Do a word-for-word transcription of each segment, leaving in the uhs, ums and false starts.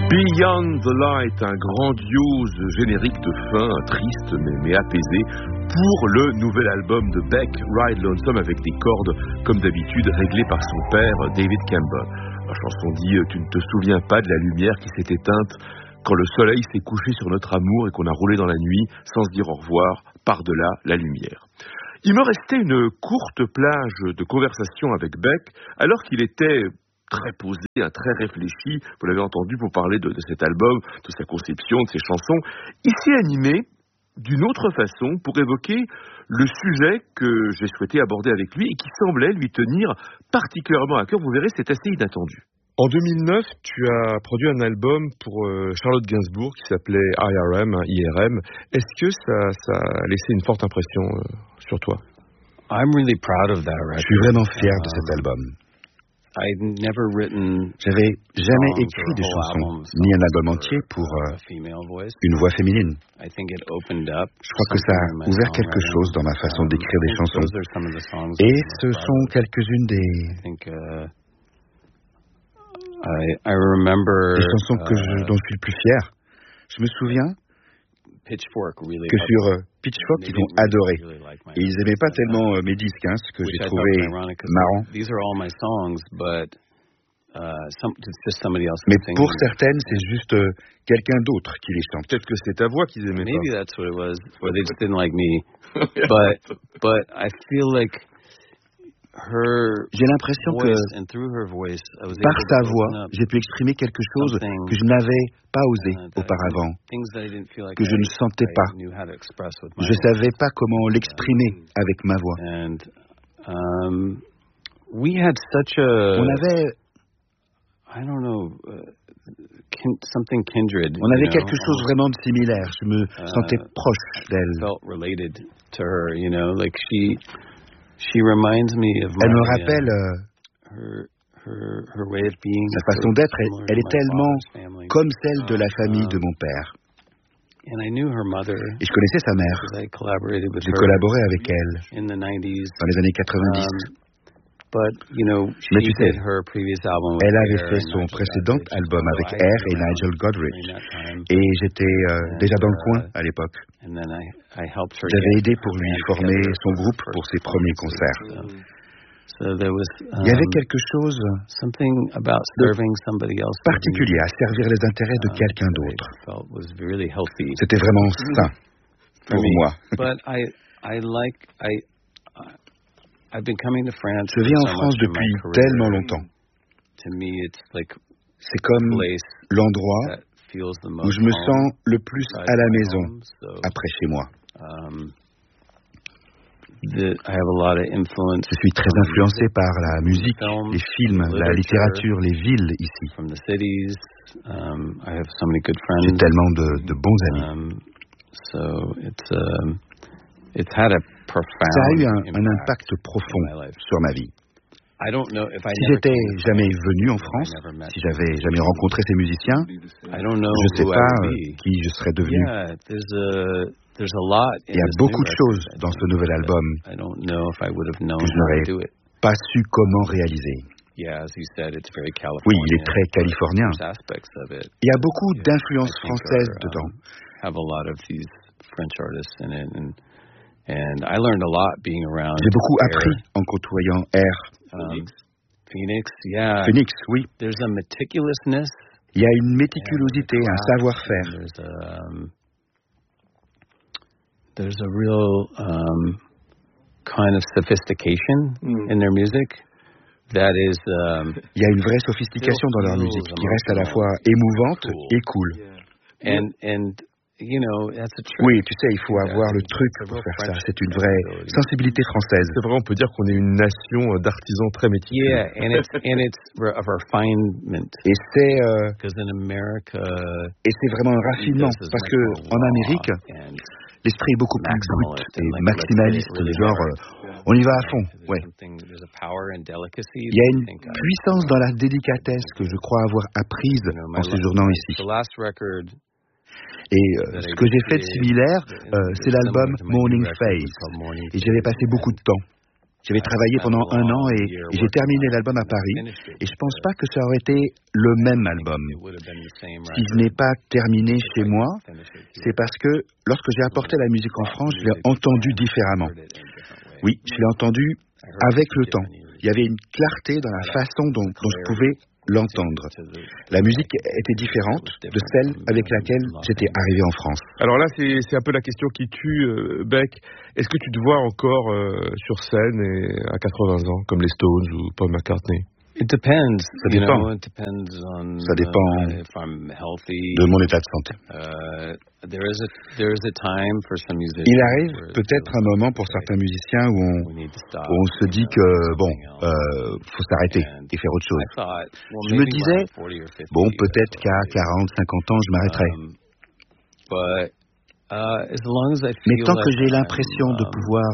Beyond the Light, un grandiose générique de fin, triste mais, mais apaisé, pour le nouvel album de Beck, Ride Lonesome, avec des cordes, comme d'habitude, réglées par son père, David Campbell. La chanson dit « Tu ne te souviens pas de la lumière qui s'est éteinte quand le soleil s'est couché sur notre amour et qu'on a roulé dans la nuit sans se dire au revoir, par-delà la lumière ». Il me restait une courte plage de conversation avec Beck, alors qu'il était très posé, très réfléchi, vous l'avez entendu, pour parler de, de cet album, de sa conception, de ses chansons. Il s'est animé d'une autre façon pour évoquer le sujet que j'ai souhaité aborder avec lui et qui semblait lui tenir particulièrement à cœur. Vous verrez, c'est assez inattendu. En deux mille neuf, tu as produit un album pour euh, Charlotte Gainsbourg qui s'appelait I R M, I R M. Est-ce que ça, ça a laissé une forte impression euh, sur toi? I'm really proud of that record. Je suis vraiment fier de cet album. J'avais jamais écrit de chansons, ni un album entier pour euh, une voix féminine. Je crois que ça a ouvert quelque chose dans ma façon d'écrire des chansons. Et ce sont quelques-unes des... des chansons que je, dont je suis le plus fier. Je me souviens que sur euh, Pitchfork, ils ont adoré. Et ils n'aimaient pas tellement euh, mes disques, hein, ce que j'ai trouvé marrant. Mais pour certaines, c'est juste euh, quelqu'un d'autre qui les chante. Peut-être que c'est ta voix qu'ils aimaient pas. J'ai l'impression que par sa voix, j'ai pu exprimer quelque chose que je n'avais pas osé auparavant, que je ne sentais pas. Je ne savais pas comment l'exprimer avec ma voix. On avait... On avait quelque chose vraiment de similaire. Je me sentais proche d'elle. Elle me rappelle euh, sa façon d'être. Elle, elle est tellement comme celle de la famille de mon père. Et je connaissais sa mère. J'ai collaboré avec elle dans les années quatre-vingt-dix. Mais tu sais, elle avait fait son précédent album avec R et Nigel Godrich. Et j'étais euh, déjà dans le coin à l'époque. J'avais aidé pour lui former son groupe pour ses premiers concerts. Il y avait quelque chose de particulier à servir les intérêts de quelqu'un d'autre. C'était vraiment sain pour moi. Je vis en France depuis tellement longtemps. C'est comme l'endroit où je me sens le plus à la maison après chez moi. Je suis très influencé par la musique, les films, la littérature, les villes ici. J'ai tellement de, de bons amis. Ça a eu un, un impact profond sur ma vie. Si j'étais jamais venu en France, si j'avais jamais rencontré ces musiciens, je ne sais pas euh, qui je serais devenu. Il y a beaucoup de choses dans ce nouvel album que je n'aurais pas su comment réaliser. Oui, il est très californien. Il y a beaucoup d'influences françaises dedans. J'ai beaucoup appris en côtoyant R. Um, Phoenix, yeah. Phoenix, oui. There's a meticulousness. Il y a une méticulosité, un savoir-faire. There's a, um, there's a real um, kind of sophistication mm. in their music that is. Um, Il y a une vraie sophistication dans leur musique qui reste à la fois émouvante cool. et cool. Yeah. And and You know, that's a trick. Oui, tu sais, il faut avoir le truc pour faire ça. C'est une vraie sensibilité française. C'est vrai, on peut dire qu'on est une nation d'artisans très méticuleux. Yeah, and it's and it's of refinement. Et c'est euh, Because in America, et c'est vraiment un raffinement parce que en Amérique, l'esprit est beaucoup plus brut et maximaliste, genre euh, on y va à fond. Ouais. Il y a une puissance dans la délicatesse que je crois avoir apprise en séjournant ici. Et euh, ce que j'ai fait de similaire, euh, c'est l'album Morning Phase. Et j'y avais passé beaucoup de temps. J'avais travaillé pendant un an et, et j'ai terminé l'album à Paris. Et je pense pas que ça aurait été le même album. Si je n'ai pas terminé chez moi, c'est parce que lorsque j'ai apporté la musique en France, je l'ai entendu différemment. Oui, je l'ai entendu avec le temps. Il y avait une clarté dans la façon dont, dont je pouvais l'entendre. La musique était différente de celle avec laquelle j'étais arrivé en France. Alors là, c'est, c'est un peu la question qui tue, euh, Beck. Est-ce que tu te vois encore euh, sur scène et à quatre-vingts ans, comme les Stones ou Paul McCartney? It depends. Ça dépend. You know, it depends on, Ça dépend uh, if I'm healthy. De mon état de santé. Uh, there is a there is a time for some musicians. Il arrive peut-être un moment pour certains musiciens où on, où on se dit que bon, euh, faut s'arrêter et faire autre chose. Je me disais, bon, peut-être qu'à quarante, cinquante ans, je m'arrêterai. Mais tant que j'ai l'impression de pouvoir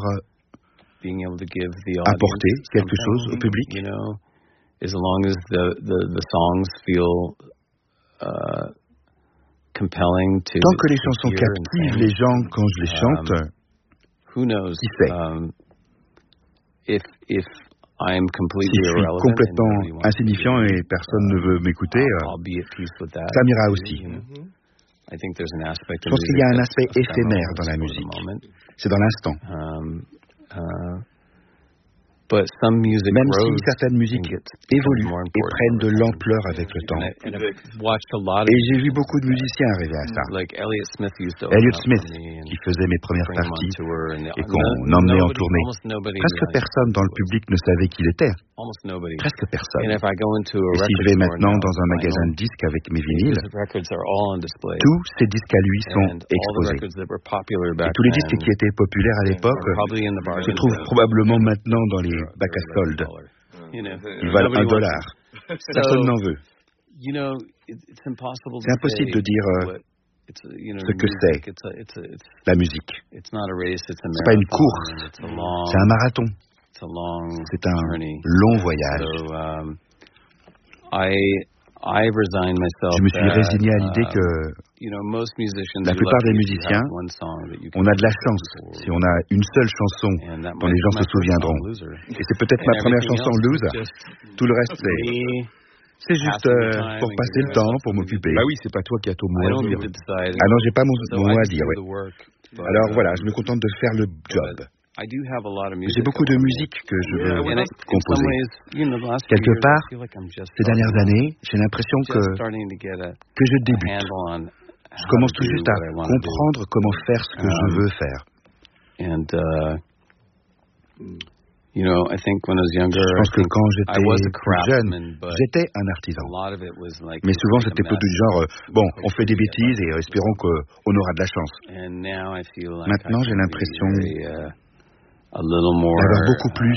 apporter quelque chose au public, as long as the, the, the songs feel uh, compelling to tant que les to chansons hear captivent les gens quand je les chante, um, who knows? Qui sait? Um, if if I'm completely si je suis complètement insignifiant et personne uh, ne veut m'écouter, I'll, I'll be at peace with that. Ça m'ira aussi. You know? I think there's an aspect je pense qu'il y a un aspect éphémère dans la musique. C'est dans l'instant. Um, uh, But some music Même si certaines musiques évoluent et prennent de l'ampleur avec le temps. Et j'ai vu beaucoup de musiciens arriver à ça. Elliott Smith, qui faisait mes premières parties et qu'on emmenait en tournée. Presque personne dans le public ne savait qui il était. Presque personne. Et si je vais maintenant dans un magasin de disques avec mes vinyles, tous ces disques à lui sont exposés. Et tous les disques qui étaient populaires à l'époque se trouvent probablement maintenant dans les bacs à soldes. Ils valent un dollar. Personne n'en veut. C'est impossible de dire euh, ce que c'est, la musique. C'est pas une course, c'est un marathon. C'est un long voyage. Je me suis résigné à l'idée que la plupart des musiciens, on a de la chance si on a une seule chanson dont les gens se souviendront. Et c'est peut-être ma première chanson, Loser. Tout le reste, c'est... C'est juste euh, pour passer le temps, pour m'occuper. Bah oui, c'est pas toi qui as ton mot à dire. Ah non, j'ai pas mon, mon mot à dire, oui. Alors voilà, je me contente de faire le job. J'ai beaucoup de musique que je veux composer. Quelque part, ces dernières années, j'ai l'impression que, que je débute. Je commence tout juste à comprendre comment faire ce que je veux faire. You know, I think when I was younger, je pense que quand j'étais plus jeune, j'étais un artisan. Mais souvent, c'était plutôt du genre, bon, on fait des bêtises et espérons qu'on aura de la chance. Maintenant, j'ai l'impression d'avoir beaucoup plus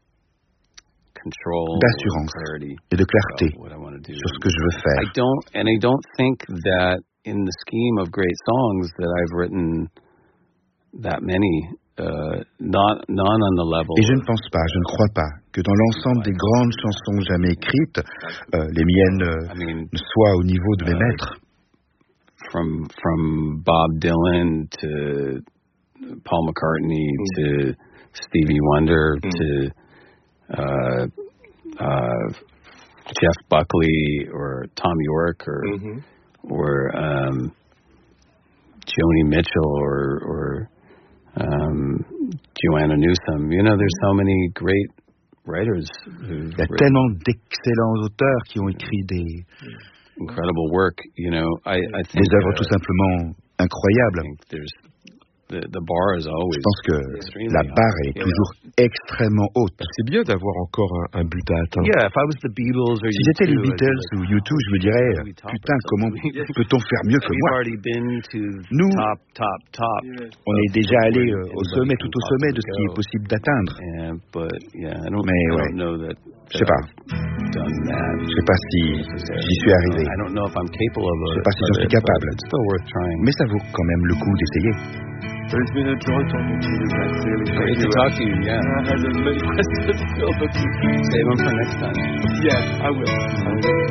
d'assurance et de clarté sur ce que je veux faire. I don't, and I don't think that in the scheme of great songs that I've written that many. Uh, not, not on the level. Et je ne pense pas, je ne crois pas que dans l'ensemble des grandes chansons jamais écrites, euh, les miennes euh, I mean, soient au niveau de mes uh, maîtres. From from Bob Dylan to Paul McCartney mm. to Stevie Wonder mm. to uh, uh, Jeff Buckley or Tom York or mm-hmm. or um, Joni Mitchell or or Um, Joanna Newsom, you know, there's so many great writers. Il y a tellement d'excellents auteurs qui ont écrit des incredible work, you know. I, I think des œuvres uh, tout simplement incroyables. I think there's The, the bar is always Je pense que la barre est toujours extrêmement haute. C'est bien d'avoir encore un, un but à atteindre. Yeah, if I was the Beatles or si j'étais les Beatles ou U deux, je me dirais, putain, comment peut-on faire mieux que moi? Nous, top, top, top. on est déjà allé euh, au sommet, tout au sommet de ce qui est possible d'atteindre. Yeah, but, yeah, I don't, Mais I ouais, don't know that, je sais pas. Je sais pas si j'y suis arrivé. I don't know if I'm capable of je sais pas si j'en suis capable. It's still worth trying. Mais ça vaut quand même le coup d'essayer. But it's been a joy talking to you, Zach. Really, great to talk to you. Yeah, I had many questions still, but save them for next time. Yeah, I will. I will.